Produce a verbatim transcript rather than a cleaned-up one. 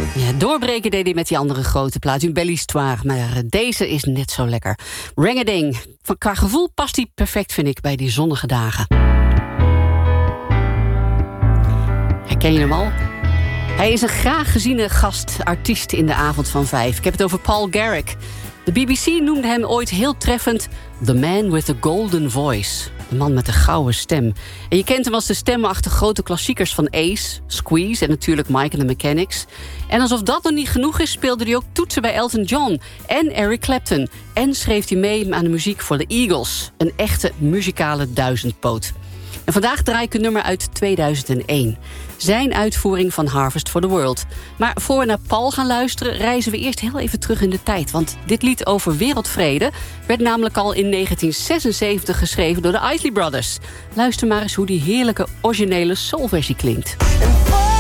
Ja, doorbreken deed hij met die andere grote plaat, een Belle Histoire. Maar deze is net zo lekker. Ring-a-ding. Qua gevoel past hij perfect, vind ik, bij die zonnige dagen. Herken je hem al? Hij is een graag geziene gastartiest in de avond van vijf. Ik heb het over Paul Garrick. De B B C noemde hem ooit heel treffend The Man with the Golden Voice. De man met de gouden stem. En je kent hem als de stemmen achter grote klassiekers van Ace, Squeeze en natuurlijk Mike and the Mechanics. En alsof dat nog niet genoeg is, speelde hij ook toetsen bij Elton John en Eric Clapton. En schreef hij mee aan de muziek voor de Eagles. Een echte muzikale duizendpoot. En vandaag draai ik een nummer uit tweeduizend één. Zijn uitvoering van Harvest for the World. Maar voor we naar Paul gaan luisteren, reizen we eerst heel even terug in de tijd. Want dit lied over wereldvrede werd namelijk al in negentien zesenzeventig geschreven door de Isley Brothers. Luister maar eens hoe die heerlijke originele soulversie klinkt.